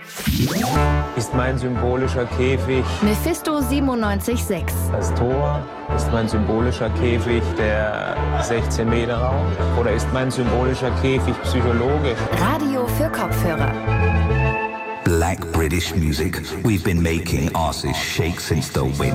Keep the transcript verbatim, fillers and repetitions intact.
Ist mein symbolischer Käfig Mephisto siebenundneunzig Komma sechs. das Tor? Ist mein symbolischer Käfig der sechzehn Meter Raum? Oder ist mein symbolischer Käfig psychologisch? Radio für Kopfhörer. Black British music. We've been making asses shake since the wind.